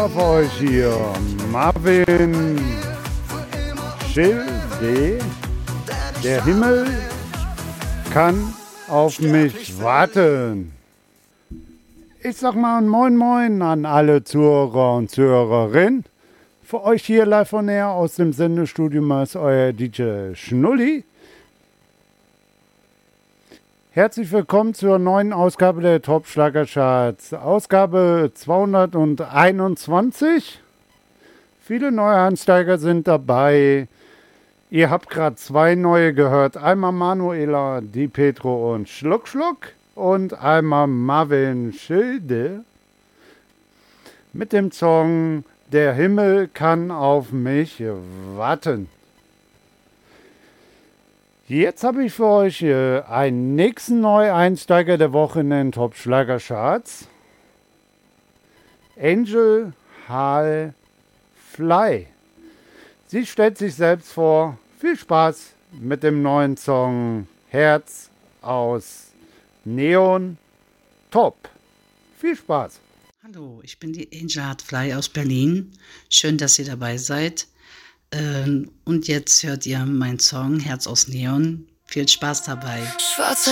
Einspieler für euch hier. Marvin Schilde. Der Himmel kann auf mich warten. Ich sag mal Moin Moin an alle Zuhörer und Zuhörerinnen. Für euch hier live von air aus dem Sendestudio ist euer DJ Schnulli. Herzlich willkommen zur neuen Ausgabe der Top Schlagercharts. Ausgabe 221. Viele neue Einsteiger sind dabei. Ihr habt gerade zwei neue gehört. Einmal Manuela Di Petro und Schluck Schluck und einmal Marvin Schilde mit dem Song Der Himmel kann auf mich warten. Jetzt habe ich für euch einen nächsten Neueinsteiger der Woche in den Top Schlagercharts. Angel Hall Fly. Sie stellt sich selbst vor. Viel Spaß mit dem neuen Song Herz aus Neon Top. Viel Spaß. Hallo, ich bin die Angel Hall Fly aus Berlin. Schön, dass ihr dabei seid. Und jetzt hört ihr meinen Song Herz aus Neon. Viel Spaß dabei. Schwarze